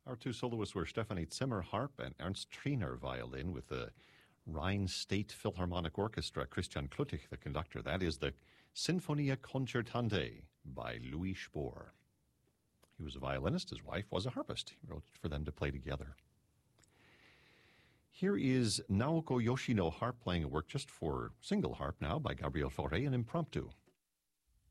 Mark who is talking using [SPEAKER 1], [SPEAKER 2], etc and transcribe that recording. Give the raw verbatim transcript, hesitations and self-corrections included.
[SPEAKER 1] Our two soloists were Stephanie Zimmer, harp, and Ernst Triner, violin, with the Rhine State Philharmonic Orchestra, Christian Kluttich, the conductor. That is the Sinfonia Concertante by Louis Spohr. He was a violinist. His wife was a harpist. He wrote for them to play together. Here is Naoko Yoshino harp playing a work just for single harp now by Gabriel Fauré, an impromptu.